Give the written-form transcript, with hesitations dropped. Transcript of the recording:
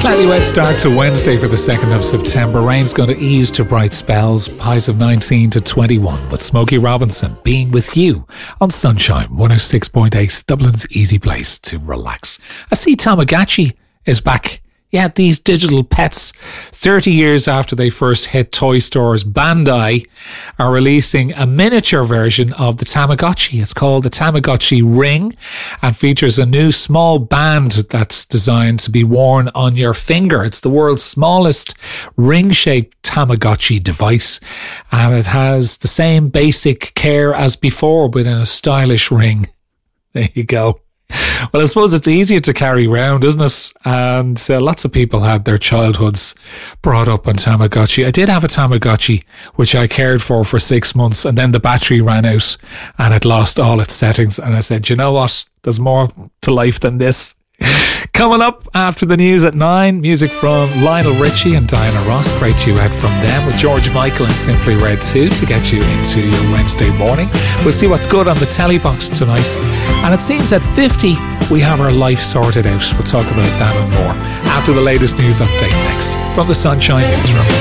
Cloudy wet start to Wednesday for the 2nd of September. Rain's going to ease to bright spells. Highs of 19 to 21 with Smokey Robinson being with you on Sunshine 106.8, Dublin's easy place to relax. I see Tamagotchi is back. Yeah, these digital pets, 30 years after they first hit toy stores, Bandai are releasing a miniature version of the Tamagotchi. It's called the Tamagotchi Ring and features a new small band that's designed to be worn on your finger. It's the world's smallest ring-shaped Tamagotchi device, and it has the same basic care as before within a stylish ring. There you go. Well, I suppose it's easier to carry around, isn't it? And lots of people had their childhoods brought up on Tamagotchi. I did have a Tamagotchi, which I cared for 6 months, and then the battery ran out and it lost all its settings. And I said, you know what? There's more to life than this. Coming up after the news at 9, music from Lionel Richie and Diana Ross. Great duet from them with George Michael and Simply Red 2 to get you into your Wednesday morning. We'll see what's good on the telly box tonight. And it seems at 50 we have our life sorted out. We'll talk about that and more after the latest news update next from the Sunshine Newsroom.